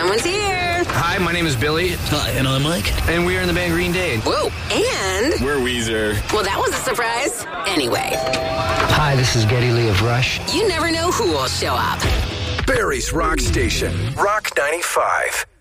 Someone's here. Hi, my name is Billy. Hi, and I'm Mike. And we are in the band Green Day. Whoa, and... We're Weezer. Well, that was a surprise. Anyway. Hi, this is Geddy Lee of Rush. You never know who will show up. Barry's Rock Station, Rock 95.